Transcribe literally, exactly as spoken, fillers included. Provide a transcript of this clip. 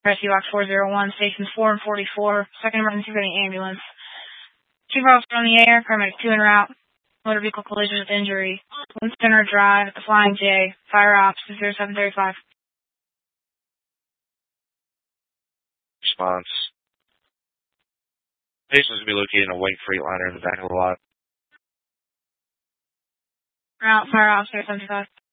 Rescue Box four zero one, stations four and forty-four, second emergency for the ambulance. Chief officer on the air, paramedic two en route, motor vehicle collision with injury. One Center Drive at the Flying J, fire ops zero seven three five. Response. Patients will be located in a white Freightliner in the back of the lot. Route, fire ops zero seven three five.